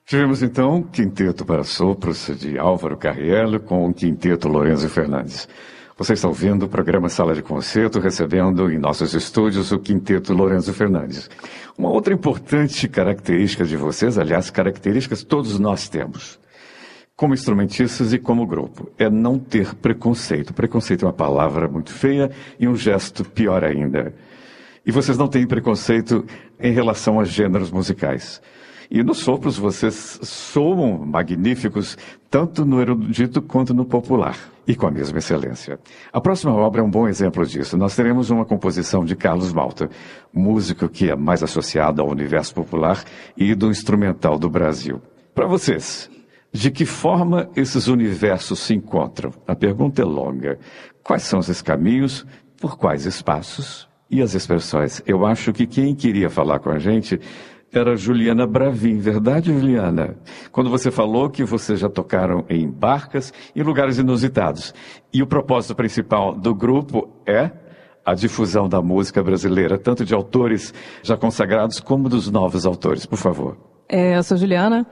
Tivemos então o Quinteto para Sopros de Álvaro Carriello com o Quinteto Lourenço Fernandes. Você está ouvindo o programa Sala de Concerto, recebendo em nossos estúdios o Quinteto Lourenço Fernandes. Uma outra importante característica de vocês, aliás, características todos nós temos, como instrumentistas e como grupo, é não ter preconceito. Preconceito é uma palavra muito feia e um gesto pior ainda. E vocês não têm preconceito em relação a gêneros musicais. E nos sopros vocês soam magníficos, tanto no erudito quanto no popular, e com a mesma excelência. A próxima obra é um bom exemplo disso. Nós teremos uma composição de Carlos Malta, músico que é mais associado ao universo popular e do instrumental do Brasil. Para vocês, de que forma esses universos se encontram? A pergunta é longa. Quais são esses caminhos? Por quais espaços? E as expressões? Eu acho que quem queria falar com a gente era Juliana Bravin, verdade, Juliana? Quando você falou que vocês já tocaram em barcas e lugares inusitados. E o propósito principal do grupo é a difusão da música brasileira, tanto de autores já consagrados como dos novos autores. Por favor. Eu sou Juliana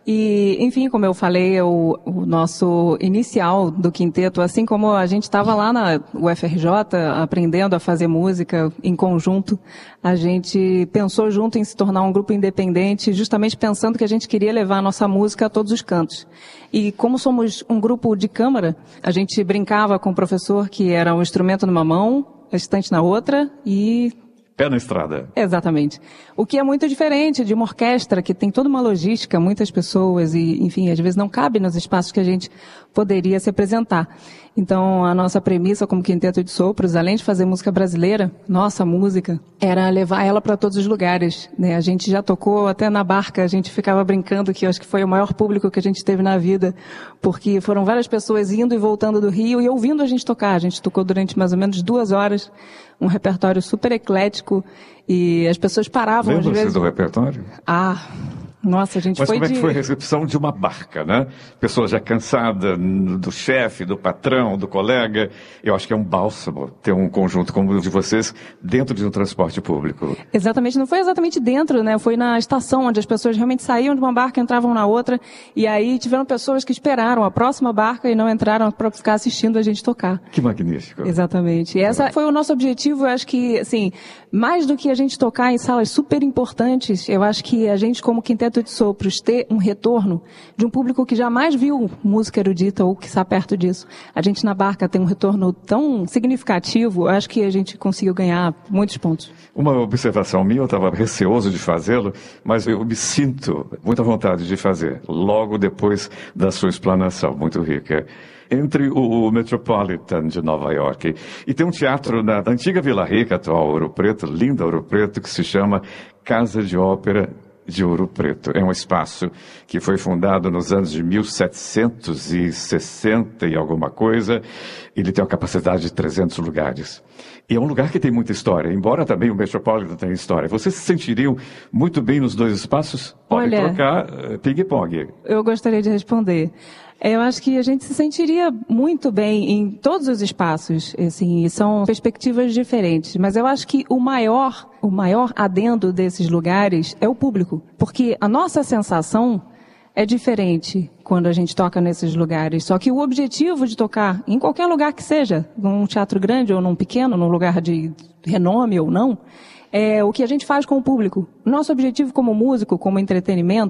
e, enfim, como eu falei, o nosso inicial do quinteto, assim como a gente estava lá na UFRJ aprendendo a fazer música em conjunto, a gente pensou junto em se tornar um grupo independente, justamente pensando que a gente queria levar a nossa música a todos os cantos. E como somos um grupo de câmara, a gente brincava com o professor que era um instrumento numa mão, a estante na outra e... Pé na estrada. Exatamente. O que é muito diferente de uma orquestra que tem toda uma logística, muitas pessoas e, enfim, às vezes não cabe nos espaços que a gente poderia se apresentar. Então, a nossa premissa como Quinteto de Sopros, além de fazer música brasileira, nossa música, era levar ela para todos os lugares, né? A gente já tocou até na barca, a gente ficava brincando que eu acho que foi o maior público que a gente teve na vida, porque foram várias pessoas indo e voltando do Rio e ouvindo a gente tocar. A gente tocou durante mais ou menos 2 horas, um repertório super eclético e as pessoas paravam às vezes. Lembra-se do repertório? Nossa, a gente Mas foi como é que foi a recepção de uma barca, né? Pessoa já cansada do chefe, do patrão, do colega. Eu acho que é um bálsamo ter um conjunto como o de vocês dentro de um transporte público. Exatamente, não foi exatamente dentro, né? Foi na estação, onde as pessoas realmente saíam de uma barca, entravam na outra, e aí tiveram pessoas que esperaram a próxima barca e não entraram para ficar assistindo a gente tocar. Que magnífico. Exatamente. E esse foi o nosso objetivo. Eu acho que, assim, mais do que a gente tocar em salas super importantes, eu acho que a gente, como Quinteto de Sopros, ter um retorno de um público que jamais viu música erudita ou que está perto disso. A gente na barca tem um retorno tão significativo, eu acho que a gente conseguiu ganhar muitos pontos. Uma observação minha, eu estava receoso de fazê-lo, mas eu me sinto muita vontade de fazer, logo depois da sua explanação, muito rica. Entre o Metropolitan de Nova York e tem um teatro na antiga Vila Rica, atual Ouro Preto, linda Ouro Preto, que se chama Casa de Ópera de Ouro Preto. É um espaço que foi fundado nos anos de 1760 e alguma coisa. Ele tem uma capacidade de 300 lugares. E é um lugar que tem muita história, embora também o Metropolitan tenha história. Vocês se sentiriam muito bem nos dois espaços? Podem trocar ping-pong. Eu gostaria de responder. Eu acho que a gente se sentiria muito bem em todos os espaços, assim, são perspectivas diferentes, mas eu acho que o maior adendo desses lugares é o público, porque a nossa sensação é diferente quando a gente toca nesses lugares, só que o objetivo de tocar em qualquer lugar que seja, num teatro grande ou num pequeno, num lugar de renome ou não, é o que a gente faz com o público. Nosso objetivo como músico, como entretenimento,